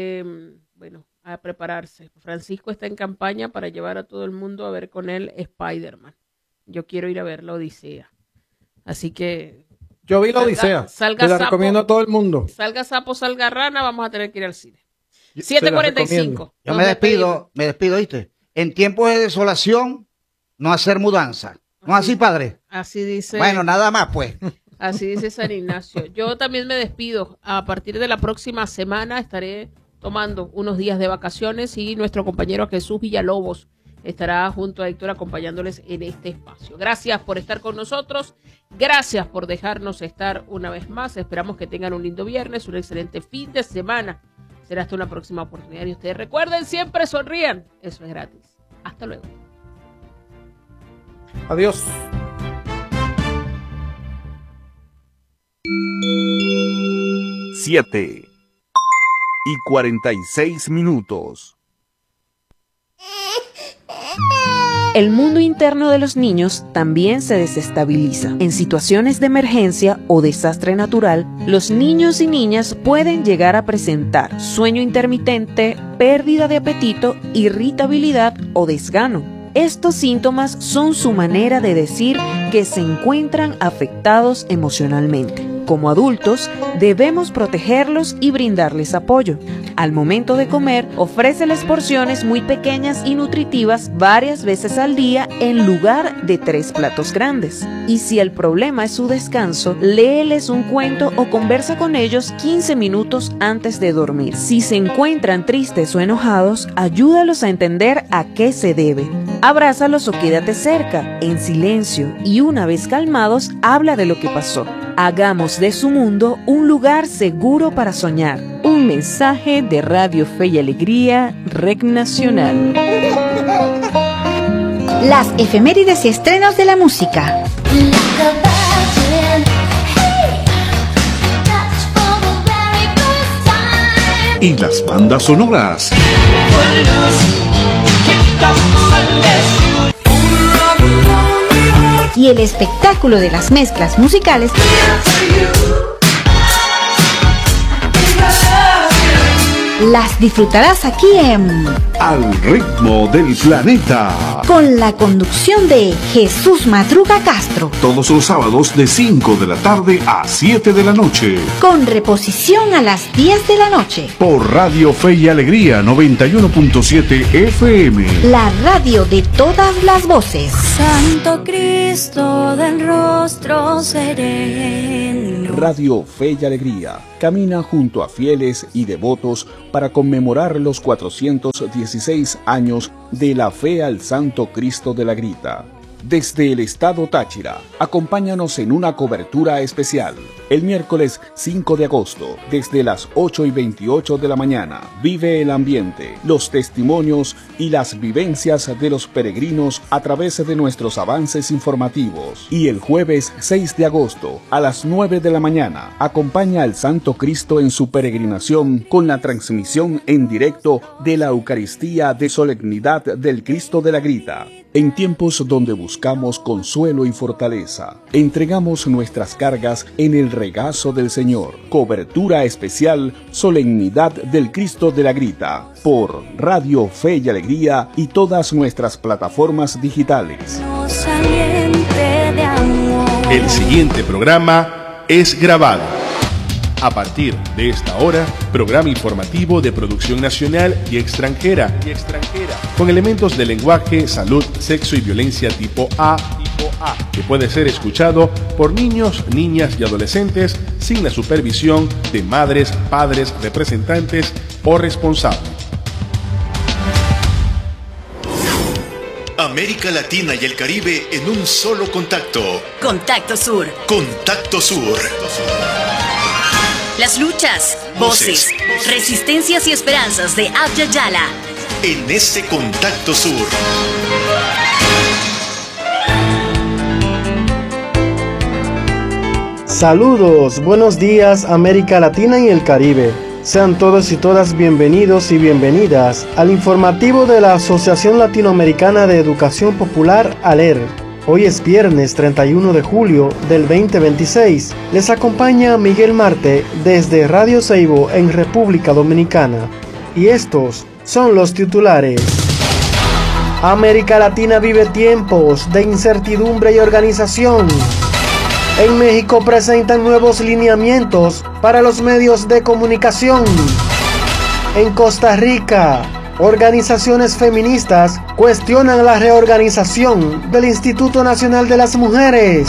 S3: bueno, a prepararse. Francisco está en campaña para llevar a todo el mundo a ver con él Spider-Man. Yo quiero ir a ver la Odisea. Así que...
S2: Yo vi la Odisea.
S3: Salga
S2: te la
S3: sapo,
S2: recomiendo a todo el mundo.
S3: Salga sapo, salga rana, vamos a tener que ir al cine.
S2: Te la
S3: 7:45.
S5: Yo me despido, ¿viste? En tiempos de desolación, no hacer mudanza. ¿No así, padre?
S3: Así dice.
S5: Bueno, nada más, pues.
S3: Así dice San Ignacio. Yo también me despido. A partir de la próxima semana estaré tomando unos días de vacaciones, y nuestro compañero Jesús Villalobos estará junto a Héctor acompañándoles en este espacio. Gracias por estar con nosotros. Gracias por dejarnos estar una vez más. Esperamos que tengan un lindo viernes, un excelente fin de semana. Será hasta una próxima oportunidad. Y ustedes recuerden, siempre sonrían. Eso es gratis. Hasta luego.
S2: Adiós.
S6: 7:46.
S7: El mundo interno de los niños también se desestabiliza. En situaciones de emergencia o desastre natural, los niños y niñas pueden llegar a presentar sueño intermitente, pérdida de apetito, irritabilidad o desgano. Estos síntomas son su manera de decir que se encuentran afectados emocionalmente. Como adultos, debemos protegerlos y brindarles apoyo. Al momento de comer, ofréceles porciones muy pequeñas y nutritivas varias veces al día en lugar de 3 platos grandes. Y si el problema es su descanso, léeles un cuento o conversa con ellos 15 minutos antes de dormir. Si se encuentran tristes o enojados, ayúdalos a entender a qué se debe. Abrázalos o quédate cerca, en silencio, y una vez calmados, habla de lo que pasó. Hagamos de su mundo un lugar seguro para soñar. Un mensaje de Radio Fe y Alegría, Rec Nacional.
S8: Las efemérides y estrenos de la música.
S6: Y las bandas sonoras.
S8: Y el espectáculo de las mezclas musicales las disfrutarás aquí en
S6: Al ritmo del planeta.
S8: con la conducción de Jesús Madruga Castro,
S6: Todos los sábados de 5 de la tarde a 7 de la noche.
S8: con reposición a las 10 de la noche.
S6: Por Radio Fe y Alegría 91.7 FM.
S8: La radio de todas las voces.
S9: Santo Cristo del rostro sereno.
S6: Radio Fe y Alegría camina junto a fieles y devotos para conmemorar los 416 años de la fe al Santo Cristo de la Grita. Desde el estado Táchira, acompáñanos en una cobertura especial. El miércoles 5 de agosto, desde las 8:28 de la mañana, vive el ambiente, los testimonios y las vivencias de los peregrinos a través de nuestros avances informativos. Y el jueves 6 de agosto, a las 9 de la mañana, acompaña al Santo Cristo en su peregrinación con la transmisión en directo de la Eucaristía de Solemnidad del Cristo de la Grita. En tiempos donde buscamos consuelo y fortaleza, entregamos nuestras cargas en el regazo del Señor. Cobertura especial Solemnidad del Cristo de la Grita por Radio Fe y Alegría y todas nuestras plataformas digitales.
S9: El siguiente programa es grabado. A partir de esta hora, programa informativo de producción nacional y extranjera, con elementos de lenguaje, salud, sexo y violencia tipo A, que puede ser escuchado por niños, niñas y adolescentes sin la supervisión de madres, padres, representantes o responsables.
S10: América Latina y el Caribe en un solo contacto.
S11: Contacto Sur.
S10: Contacto Sur.
S11: Las luchas, voces, resistencias y esperanzas de Abya Yala.
S10: En este Contacto Sur.
S12: Saludos, buenos días América Latina y el Caribe. Sean todos y todas bienvenidos y bienvenidas al informativo de la Asociación Latinoamericana de Educación Popular, ALER. Hoy es viernes 31 de julio del 2026. Les acompaña Miguel Marte desde Radio Seibo en República Dominicana. Y estos son los titulares. América Latina vive tiempos de incertidumbre y organización. En México presentan nuevos lineamientos para los medios de comunicación. En Costa Rica, organizaciones feministas cuestionan la reorganización del Instituto Nacional de las Mujeres.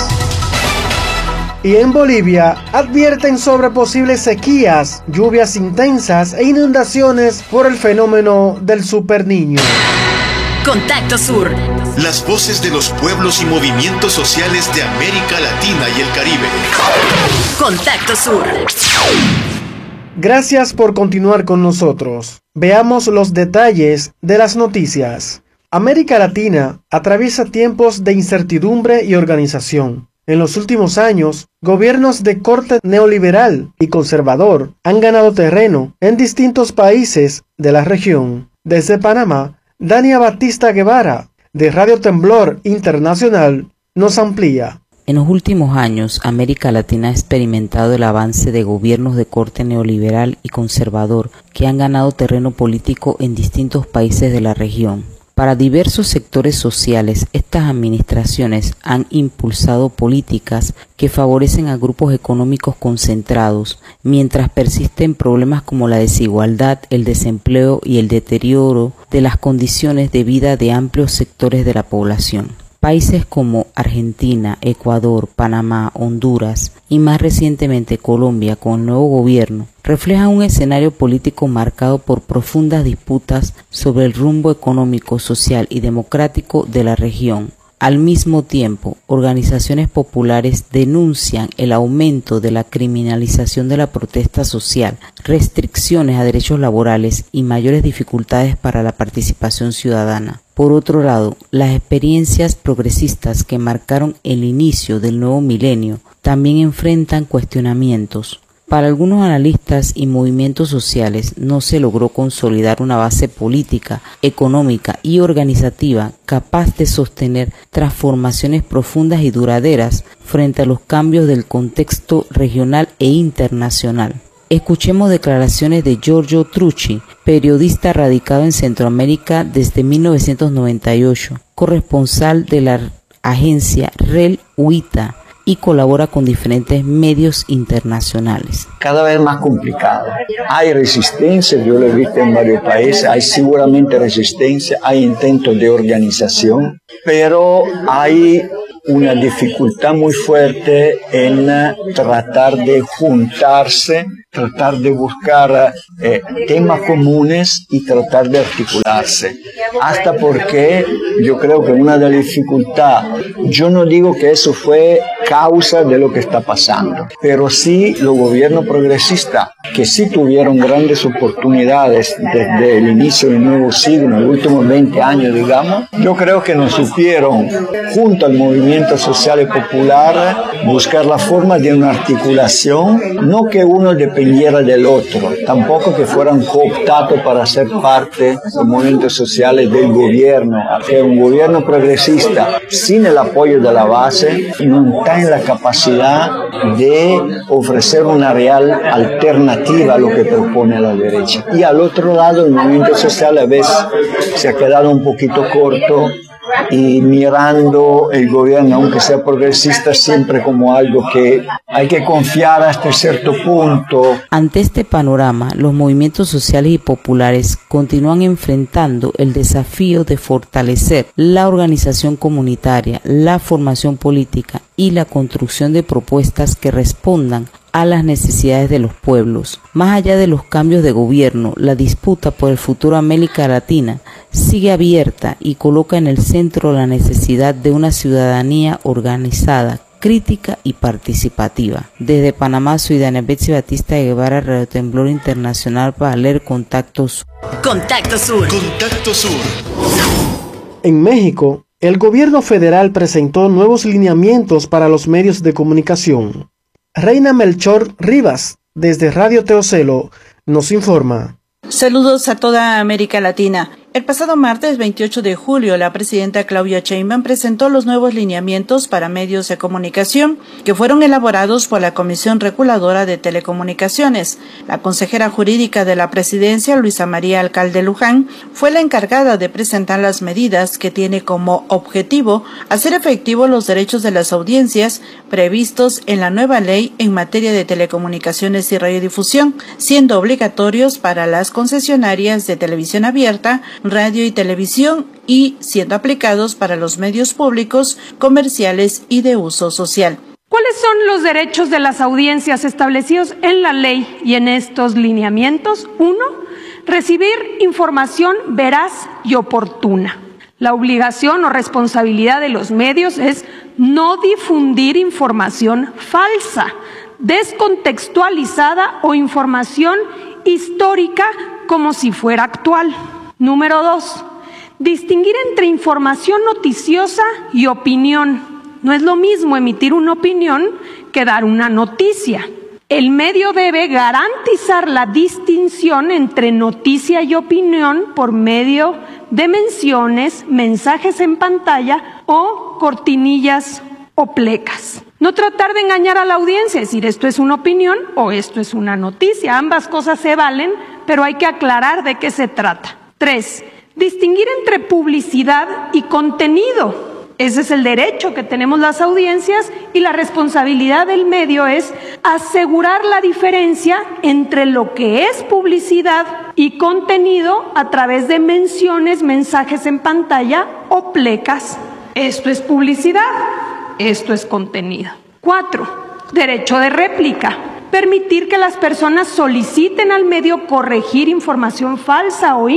S12: Y en Bolivia advierten sobre posibles sequías, lluvias intensas e inundaciones por el fenómeno del superniño.
S11: Contacto Sur.
S10: Las voces de los pueblos y movimientos sociales de América Latina y el Caribe.
S11: Contacto Sur.
S12: Gracias por continuar con nosotros. Veamos los detalles de las noticias. América Latina atraviesa tiempos de incertidumbre y organización. En los últimos años, gobiernos de corte neoliberal y conservador han ganado terreno en distintos países de la región. Desde Panamá, Dania Batista Guevara, de Radio Temblor Internacional, nos amplía.
S13: En los últimos años, América Latina ha experimentado el avance de gobiernos de corte neoliberal y conservador que han ganado terreno político en distintos países de la región. Para diversos sectores sociales, estas administraciones han impulsado políticas que favorecen a grupos económicos concentrados, mientras persisten problemas como la desigualdad, el desempleo y el deterioro de las condiciones de vida de amplios sectores de la población. Países como Argentina, Ecuador, Panamá, Honduras y más recientemente Colombia con el nuevo gobierno reflejan un escenario político marcado por profundas disputas sobre el rumbo económico, social y democrático de la región. Al mismo tiempo, organizaciones populares denuncian el aumento de la criminalización de la protesta social, restricciones a derechos laborales y mayores dificultades para la participación ciudadana. Por otro lado, las experiencias progresistas que marcaron el inicio del nuevo milenio también enfrentan cuestionamientos. Para algunos analistas y movimientos sociales no se logró consolidar una base política, económica y organizativa capaz de sostener transformaciones profundas y duraderas frente a los cambios del contexto regional e internacional. Escuchemos declaraciones de Giorgio Trucci, periodista radicado en Centroamérica desde 1998, corresponsal de la agencia REL UITA, y colabora con diferentes medios internacionales.
S14: Cada vez más complicado. Hay resistencia, yo lo he visto en varios países, hay seguramente resistencia, hay intentos de organización, pero hay una dificultad muy fuerte en tratar de juntarse, tratar de buscar temas comunes y tratar de articularse. Hasta porque yo creo que una de las dificultades, yo no digo que eso fue causa de lo que está pasando, pero sí los gobiernos progresistas, que sí tuvieron grandes oportunidades desde el inicio del nuevo siglo, los últimos 20 años, digamos, yo creo que no supieron, junto al movimiento social y popular, buscar la forma de una articulación, no que uno dependiera del otro, tampoco que fueran cooptados para ser parte de los movimientos sociales del gobierno, que un gobierno progresista sin el apoyo de la base no está en la capacidad de ofrecer una real alternativa a lo que propone la derecha. Y al otro lado, el movimiento social a veces se ha quedado un poquito corto y mirando el gobierno, aunque sea progresista, siempre como algo que hay que confiar hasta cierto punto.
S13: Ante este panorama, los movimientos sociales y populares continúan enfrentando el desafío de fortalecer la organización comunitaria, la formación política y la construcción de propuestas que respondan a las necesidades de los pueblos. Más allá de los cambios de gobierno, la disputa por el futuro de América Latina sigue abierta y coloca en el centro la necesidad de una ciudadanía organizada, crítica y participativa. Desde Panamá, soy Dania Betsy Batista de Guevara, Radio Temblor Internacional, para leer Contacto Sur.
S11: Contacto Sur.
S10: Contacto Sur.
S12: En México, el gobierno federal presentó nuevos lineamientos para los medios de comunicación. Reina Melchor Rivas, desde Radio Teocelo, nos informa.
S15: Saludos a toda América Latina. El pasado martes 28 de julio, la presidenta Claudia Sheinbaum presentó los nuevos lineamientos para medios de comunicación que fueron elaborados por la Comisión Reguladora de Telecomunicaciones. La consejera jurídica de la presidencia, Luisa María Alcalde Luján, fue la encargada de presentar las medidas que tiene como objetivo hacer efectivos los derechos de las audiencias previstos en la nueva ley en materia de telecomunicaciones y radiodifusión, siendo obligatorios para las concesionarias de televisión abierta, radio y televisión y siendo aplicados para los medios públicos, comerciales y de uso social.
S16: ¿Cuáles son los derechos de las audiencias establecidos en la ley y en estos lineamientos? 1. Recibir información veraz y oportuna. La obligación o responsabilidad de los medios es no difundir información falsa, descontextualizada o información histórica como si fuera actual. Número 2. Distinguir entre información noticiosa y opinión. No es lo mismo emitir una opinión que dar una noticia. El medio debe garantizar la distinción entre noticia y opinión por medio de menciones, mensajes en pantalla o cortinillas o plecas. No tratar de engañar a la audiencia, decir esto es una opinión o esto es una noticia. Ambas cosas se valen, pero hay que aclarar de qué se trata. 3. Distinguir entre publicidad y contenido. Ese es el derecho que tenemos las audiencias y la responsabilidad del medio es asegurar la diferencia entre lo que es publicidad y contenido a través de menciones, mensajes en pantalla o plecas. Esto es publicidad, esto es contenido. 4. Derecho de réplica. Permitir que las personas soliciten al medio corregir información falsa o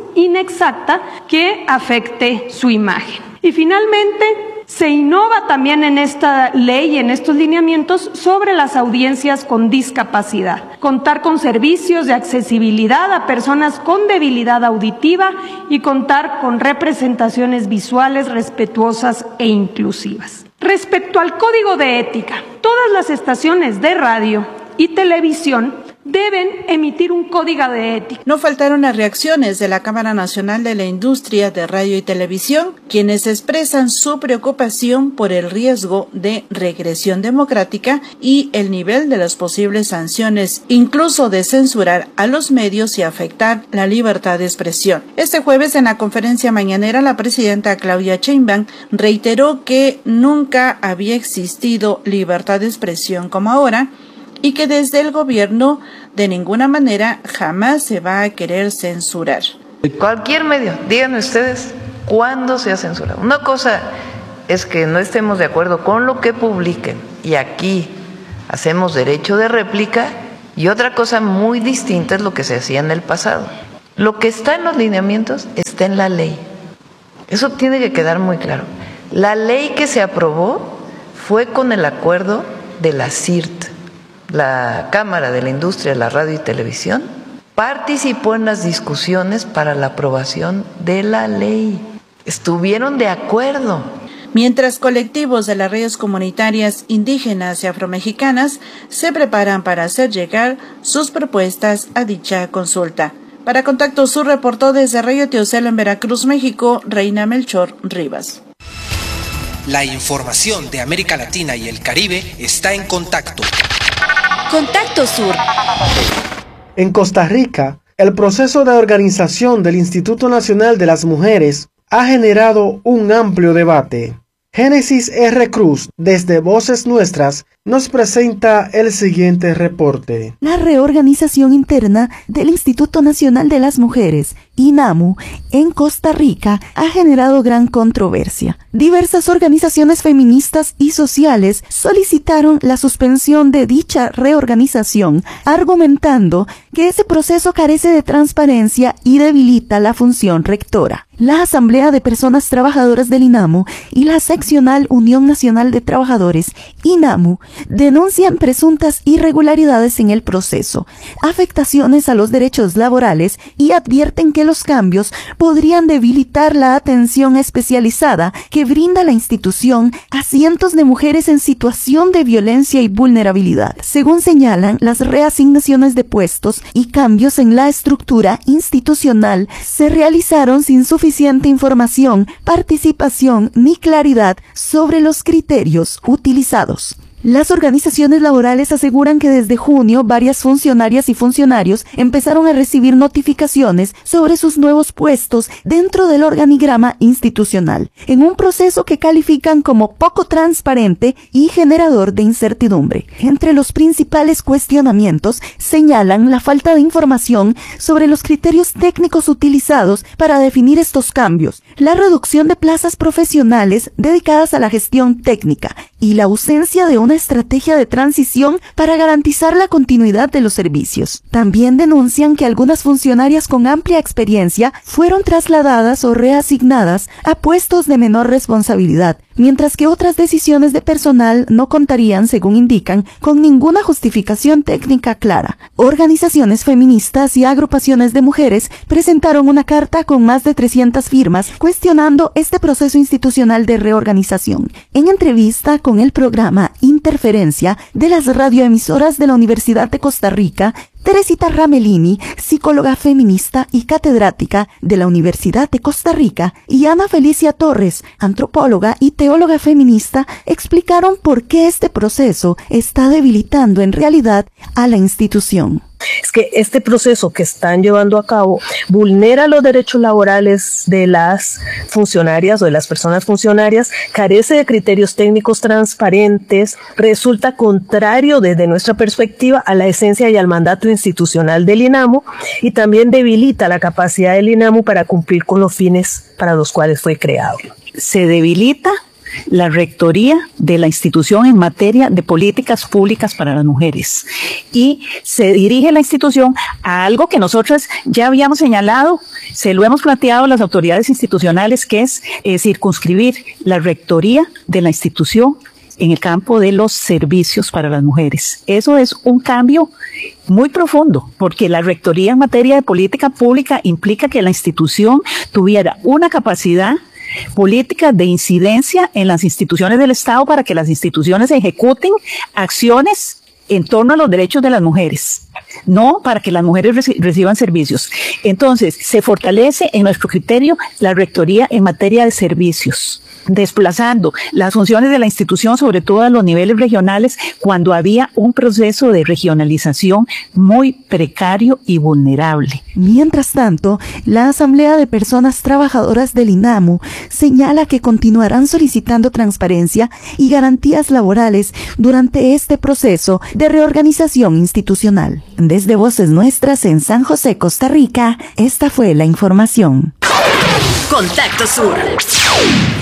S16: inexacta que afecte su imagen. Y finalmente, se innova también en esta ley y en estos lineamientos sobre las audiencias con discapacidad. Contar con servicios de accesibilidad a personas con debilidad auditiva y contar con representaciones visuales respetuosas e inclusivas. Respecto al código de ética, todas las estaciones de radio y televisión deben emitir un código de ética.
S15: No faltaron las reacciones de la Cámara Nacional de la Industria de Radio y Televisión, quienes expresan su preocupación por el riesgo de regresión democrática y el nivel de las posibles sanciones, incluso de censurar a los medios y afectar la libertad de expresión. Este jueves, en la conferencia mañanera, la presidenta Claudia Sheinbaum reiteró que nunca había existido libertad de expresión como ahora, y que desde el gobierno de ninguna manera jamás se va a querer censurar.
S17: Cualquier medio, díganme ustedes cuándo se ha censurado. Una cosa es que no estemos de acuerdo con lo que publiquen y aquí hacemos derecho de réplica, y otra cosa muy distinta es lo que se hacía en el pasado. Lo que está en los lineamientos está en la ley. Eso tiene que quedar muy claro. La ley que se aprobó fue con el acuerdo de la CIRT, la Cámara de la Industria de la Radio y Televisión, participó en las discusiones para la aprobación de la ley. Estuvieron de acuerdo.
S15: Mientras colectivos de las redes comunitarias indígenas y afromexicanas se preparan para hacer llegar sus propuestas a dicha consulta. Para Contacto Sur reportó desde Radio Teocelo en Veracruz, México, Reina Melchor Rivas.
S18: La información de América Latina y el Caribe está en Contacto.
S8: Contacto Sur.
S12: En Costa Rica, el proceso de organización del Instituto Nacional de las Mujeres ha generado un amplio debate. Génesis R. Cruz, desde Voces Nuestras, nos presenta el siguiente reporte.
S19: La reorganización interna del Instituto Nacional de las Mujeres, INAMU, en Costa Rica ha generado gran controversia. Diversas organizaciones feministas y sociales solicitaron la suspensión de dicha reorganización, argumentando que ese proceso carece de transparencia y debilita la función rectora. La Asamblea de Personas Trabajadoras del INAMU y la seccional Unión Nacional de Trabajadores, INAMU, denuncian presuntas irregularidades en el proceso, afectaciones a los derechos laborales y advierten que los cambios podrían debilitar la atención especializada que brinda la institución a cientos de mujeres en situación de violencia y vulnerabilidad. Según señalan, las reasignaciones de puestos y cambios en la estructura institucional se realizaron sin suficiente información, participación ni claridad sobre los criterios utilizados. Las organizaciones laborales aseguran que desde junio varias funcionarias y funcionarios empezaron a recibir notificaciones sobre sus nuevos puestos dentro del organigrama institucional, en un proceso que califican como poco transparente y generador de incertidumbre. Entre los principales cuestionamientos señalan la falta de información sobre los criterios técnicos utilizados para definir estos cambios, la reducción de plazas profesionales dedicadas a la gestión técnica y la ausencia de una estrategia de transición para garantizar la continuidad de los servicios. También denuncian que algunas funcionarias con amplia experiencia fueron trasladadas o reasignadas a puestos de menor responsabilidad, mientras que otras decisiones de personal no contarían, según indican, con ninguna justificación técnica clara. Organizaciones feministas y agrupaciones de mujeres presentaron una carta con más de 300 firmas cuestionando este proceso institucional de reorganización. En entrevista con el programa Interferencia de las radioemisoras de la Universidad de Costa Rica, Teresita Ramelini, psicóloga feminista y catedrática de la Universidad de Costa Rica, y Ana Felicia Torres, antropóloga y teóloga feminista, explicaron por qué este proceso está debilitando en realidad a la institución.
S20: Es que este proceso que están llevando a cabo vulnera los derechos laborales de las funcionarias o de las personas funcionarias, carece de criterios técnicos transparentes, resulta contrario desde nuestra perspectiva a la esencia y al mandato institucional del INAMU, y también debilita la capacidad del INAMU para cumplir con los fines para los cuales fue creado.
S21: Se debilita la rectoría de la institución en materia de políticas públicas para las mujeres, y se dirige la institución a algo que nosotros ya habíamos señalado, se lo hemos planteado a las autoridades institucionales, que es circunscribir la rectoría de la institución en el campo de los servicios para las mujeres. Eso es un cambio muy profundo, porque la rectoría en materia de política pública implica que la institución tuviera una capacidad política de incidencia en las instituciones del Estado para que las instituciones ejecuten acciones en torno a los derechos de las mujeres, no para que las mujeres reciban servicios. Entonces, se fortalece en nuestro criterio la rectoría en materia de servicios, desplazando las funciones de la institución, sobre todo a los niveles regionales, cuando había un proceso de regionalización muy precario y vulnerable.
S19: Mientras tanto, la Asamblea de Personas Trabajadoras del INAMU señala que continuarán solicitando transparencia y garantías laborales durante este proceso de reorganización institucional. Desde Voces Nuestras en San José, Costa Rica, esta fue la información.
S11: Contacto Sur.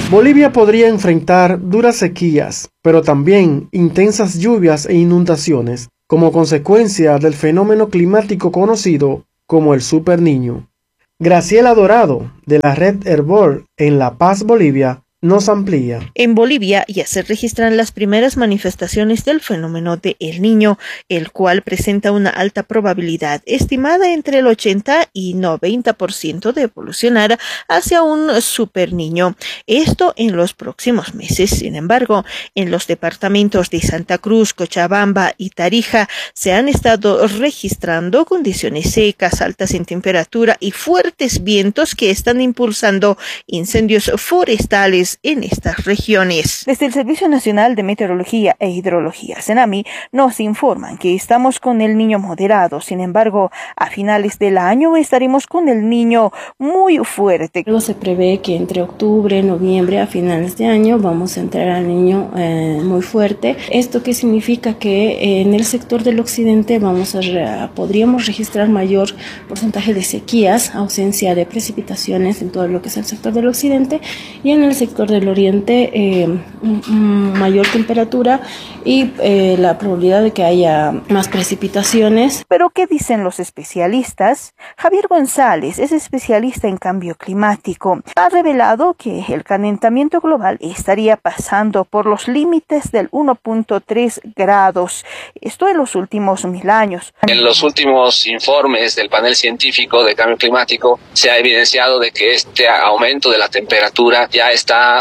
S12: Bolivia podría enfrentar duras sequías, pero también intensas lluvias e inundaciones, como consecuencia del fenómeno climático conocido como el Super Niño. Graciela Dorado, de la Red Herbor en La Paz, Bolivia, nos amplía.
S1: En Bolivia ya se registran las primeras manifestaciones del fenómeno de El Niño, el cual presenta una alta probabilidad, estimada entre el 80 y 90% de evolucionar hacia un Super Niño. Esto en los próximos meses. Sin embargo, en los departamentos de Santa Cruz, Cochabamba y Tarija se han estado registrando condiciones secas, altas en temperatura y fuertes vientos que están impulsando incendios forestales en estas regiones. Desde el Servicio Nacional de Meteorología e Hidrología, SENAMI, nos informan que estamos con el Niño moderado. Sin embargo, a finales del año estaremos con el Niño muy fuerte.
S22: Luego se prevé que entre octubre, noviembre, a finales de año, vamos a entrar al Niño muy fuerte. ¿Esto qué significa? Que en el sector del occidente podríamos registrar mayor porcentaje de sequías, ausencia de precipitaciones en todo lo que es el sector del occidente, y en el sector del oriente mayor temperatura y la probabilidad de que haya más precipitaciones.
S1: Pero ¿qué dicen los especialistas? Javier González es especialista en cambio climático. Ha revelado que el calentamiento global estaría pasando por los límites del 1.3 grados. Esto en los últimos 1000 años.
S23: En los últimos informes del panel científico de cambio climático se ha evidenciado de que este aumento de la temperatura ya está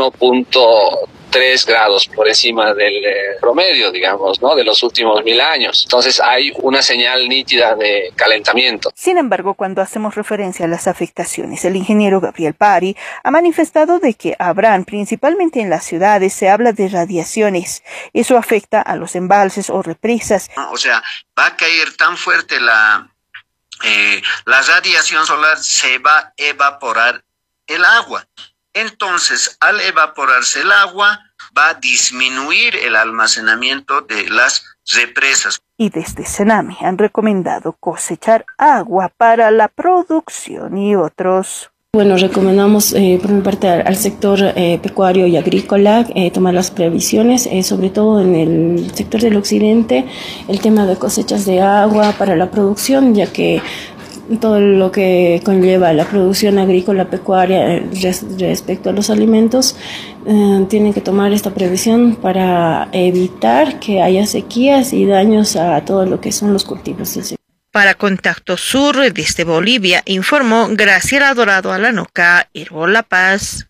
S23: 1.3 grados por encima del promedio, digamos, ¿no? De los últimos 1000 años. Entonces hay una señal nítida de calentamiento.
S1: Sin embargo, cuando hacemos referencia a las afectaciones, el ingeniero Gabriel Pari ha manifestado de que habrán, principalmente en las ciudades, se habla de radiaciones. Eso afecta a los embalses o represas.
S24: O sea, va a caer tan fuerte la radiación solar, se va a evaporar el agua. Entonces, al evaporarse el agua, va a disminuir el almacenamiento de las represas.
S1: Y desde SENAMI han recomendado cosechar agua para la producción y otros.
S22: Bueno, recomendamos por mi parte al sector pecuario y agrícola tomar las previsiones, sobre todo en el sector del occidente, el tema de cosechas de agua para la producción, ya que todo lo que conlleva la producción agrícola pecuaria respecto a los alimentos, tienen que tomar esta previsión para evitar que haya sequías y daños a todo lo que son los cultivos del sector.
S1: Para Contacto Sur desde Bolivia, informó Graciela Dorado Alanoca, Herbol La Paz.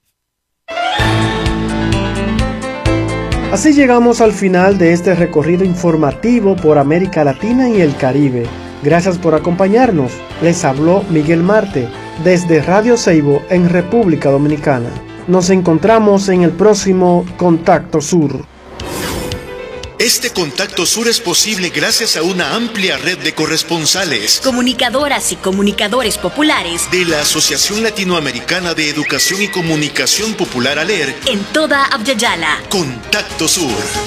S12: Así llegamos al final de este recorrido informativo por América Latina y el Caribe. Gracias por acompañarnos. Les habló Miguel Marte desde Radio Ceibo en República Dominicana. Nos encontramos en el próximo Contacto Sur.
S10: Este Contacto Sur es posible gracias a una amplia red de corresponsales,
S11: comunicadoras y comunicadores populares
S10: de la Asociación Latinoamericana de Educación y Comunicación Popular ALER
S11: en toda Abya-Yala.
S10: Contacto Sur.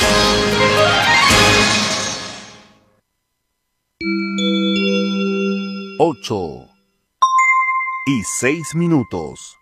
S6: Ocho y 6 minutos.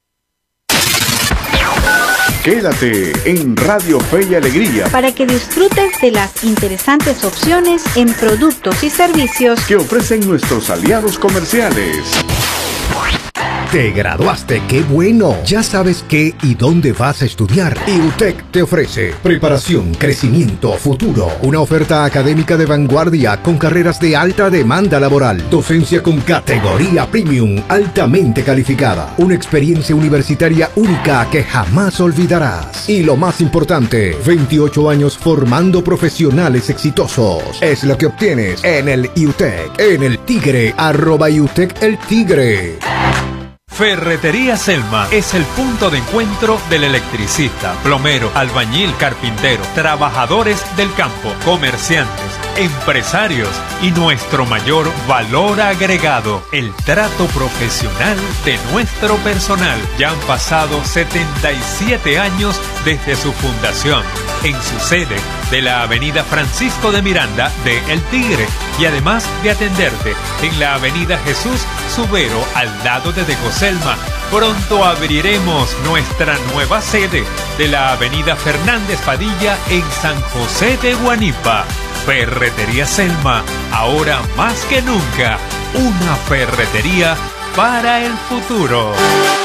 S6: Quédate en Radio Fe y Alegría
S8: para que disfrutes de las interesantes opciones en productos y servicios
S6: que ofrecen nuestros aliados comerciales.
S25: Te graduaste, qué bueno. Ya sabes qué y dónde vas a estudiar. IUTEC te ofrece preparación, crecimiento, futuro. Una oferta académica de vanguardia con carreras de alta demanda laboral. Docencia con categoría premium, altamente calificada. Una experiencia universitaria única que jamás olvidarás. Y lo más importante, 28 años formando profesionales exitosos. Es lo que obtienes en el IUTEC, en el Tigre, @IUTEC el Tigre.
S26: Ferretería Selma es el punto de encuentro del electricista, plomero, albañil, carpintero, trabajadores del campo, comerciantes, empresarios y nuestro mayor valor agregado, el trato profesional de nuestro personal. Ya han pasado 77 años desde su fundación, en su sede de la avenida Francisco de Miranda de El Tigre, y además de atenderte en la avenida Jesús Subero al lado de Decoselma. Pronto abriremos nuestra nueva sede de la avenida Fernández Padilla en San José de Guanipa. Ferretería Selma, ahora más que nunca, una ferretería para el futuro.